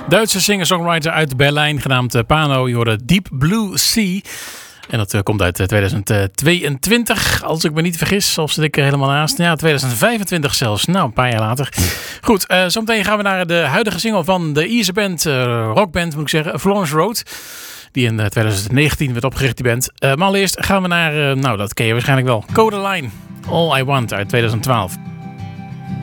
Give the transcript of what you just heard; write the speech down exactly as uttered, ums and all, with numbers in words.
Duitse singer-songwriter uit Berlijn, genaamd uh, Pano. Je hoorde Deep Blue Sea. En dat uh, komt uit uh, tweeduizend tweeëntwintig, als ik me niet vergis. Of zit ik er helemaal naast? Ja, tweeduizend vijfentwintig zelfs. Nou, een paar jaar later. Goed, uh, zometeen gaan we naar de huidige single van de Ierse band, uh, rockband moet ik zeggen, Florence Road. Die in uh, tweeduizend negentien werd opgericht, die band. Uh, maar allereerst gaan we naar, uh, nou dat ken je waarschijnlijk wel, Codaline. All I Want uit tweeduizend twaalf.